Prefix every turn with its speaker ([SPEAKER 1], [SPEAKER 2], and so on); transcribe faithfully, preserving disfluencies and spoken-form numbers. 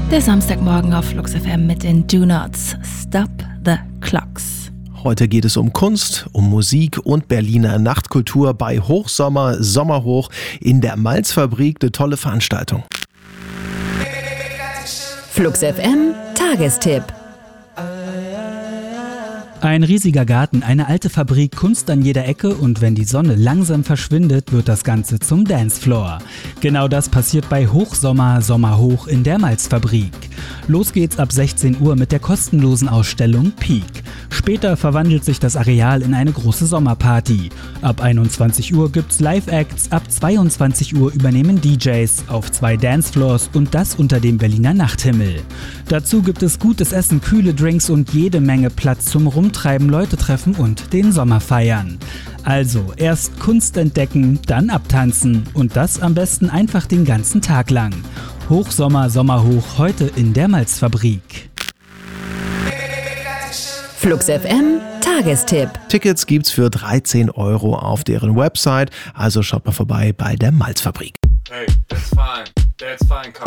[SPEAKER 1] Der Samstagmorgen auf Flux F M mit den Do Nots. Stop the Clocks.
[SPEAKER 2] Heute geht es um Kunst, um Musik und Berliner Nachtkultur bei Hochsommer, Sommerhoch in der Malzfabrik. Eine tolle Veranstaltung.
[SPEAKER 3] Flux F M Tagestipp.
[SPEAKER 4] Ein riesiger Garten, eine alte Fabrik, Kunst an jeder Ecke und wenn die Sonne langsam verschwindet, wird das Ganze zum Dancefloor. Genau das passiert bei Hochsommer, Sommerhoch in der Malzfabrik. Los geht's ab sechzehn Uhr mit der kostenlosen Ausstellung Peak. Später verwandelt sich das Areal in eine große Sommerparty. Ab einundzwanzig Uhr gibt's Live-Acts, ab zweiundzwanzig Uhr übernehmen D Js auf zwei Dancefloors und das unter dem Berliner Nachthimmel. Dazu gibt es gutes Essen, kühle Drinks und jede Menge Platz zum Rumtreiben, Leute treffen und den Sommer feiern. Also erst Kunst entdecken, dann abtanzen und das am besten einfach den ganzen Tag lang. Hochsommer, Sommerhoch heute in der Malzfabrik.
[SPEAKER 3] Flux F M Tagestipp.
[SPEAKER 2] Tickets gibt's für dreizehn Euro auf deren Website, also schaut mal vorbei bei der Malzfabrik.
[SPEAKER 5] Hey, that's fine, that's fine, come